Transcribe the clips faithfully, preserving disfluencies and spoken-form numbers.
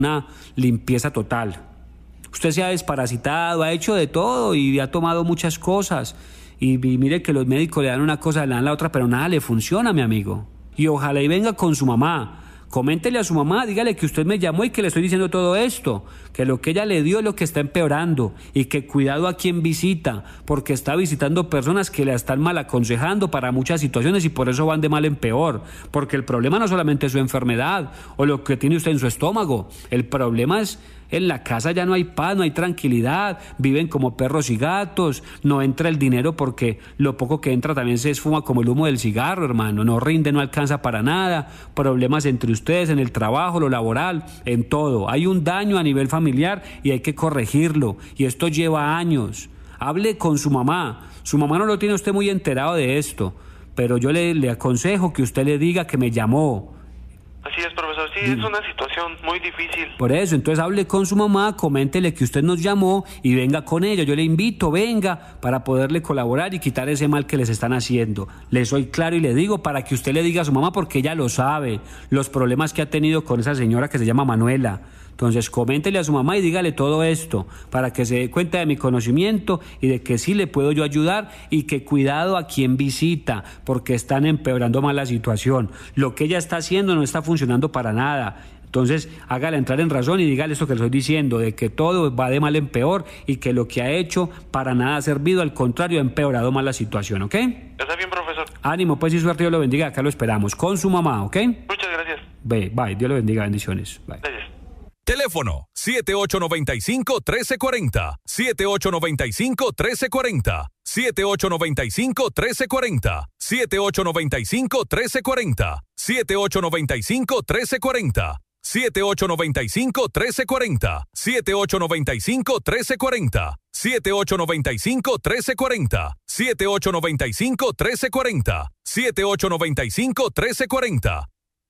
una limpieza total. Usted se ha desparasitado, ha hecho de todo y ha tomado muchas cosas. Y, y mire que los médicos le dan una cosa, le dan la otra, pero nada le funciona, mi amigo. Y ojalá y venga con su mamá. Coméntele a su mamá, dígale que usted me llamó y que le estoy diciendo todo esto, que lo que ella le dio es lo que está empeorando y que cuidado a quien visita, porque está visitando personas que la están mal aconsejando para muchas situaciones y por eso van de mal en peor, porque el problema no solamente es su enfermedad o lo que tiene usted en su estómago, el problema es en la casa ya no hay paz, no hay tranquilidad, viven como perros y gatos, no entra el dinero porque lo poco que entra también se esfuma como el humo del cigarro, hermano, no rinde, no alcanza para nada, problemas entre ustedes en el trabajo, lo laboral, en todo. Hay un daño a nivel familiar y hay que corregirlo y esto lleva años. Hable con su mamá, su mamá no lo tiene usted muy enterado de esto, pero yo le, le aconsejo que usted le diga que me llamó. Así es, profesor, sí, sí, es una situación muy difícil. Por eso, entonces hable con su mamá, coméntele que usted nos llamó y venga con ella. Yo le invito, venga, para poderle colaborar y quitar ese mal que les están haciendo. Le soy claro y le digo para que usted le diga a su mamá, porque ella lo sabe, los problemas que ha tenido con esa señora que se llama Manuela. Entonces, coméntele a su mamá y dígale todo esto, para que se dé cuenta de mi conocimiento y de que sí le puedo yo ayudar y que cuidado a quien visita, porque están empeorando más la situación. Lo que ella está haciendo no está funcionando para nada. Entonces, hágale entrar en razón y dígale esto que le estoy diciendo, de que todo va de mal en peor y que lo que ha hecho para nada ha servido, al contrario, ha empeorado más la situación, ¿ok? Está bien, profesor. Ánimo, pues, y suerte, Dios lo bendiga, acá lo esperamos, con su mamá, ¿ok? Muchas gracias. Bye, bye, Dios lo bendiga, bendiciones. Bye. Gracias. Teléfono siete ocho nueve cinco, uno tres cuatro cero, siete ocho nueve cinco, uno tres cuatro cero, siete ocho nueve cinco, uno tres cuatro cero, siete ocho nueve cinco, uno tres cuatro cero, siete ocho nueve cinco, uno tres cuatro cero, siete ocho nueve cinco, uno tres cuatro cero, siete ocho nueve cinco, uno tres cuatro cero, siete ocho nueve cinco, uno tres cuatro cero, siete ocho nueve cinco, uno tres cuatro cero, siete ocho nueve cinco, uno tres cuatro cero.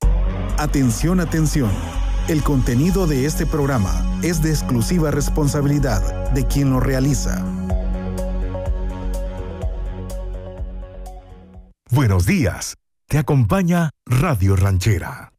Atención, atención. El contenido de este programa es de exclusiva responsabilidad de quien lo realiza. Buenos días. Te acompaña Radio Ranchera.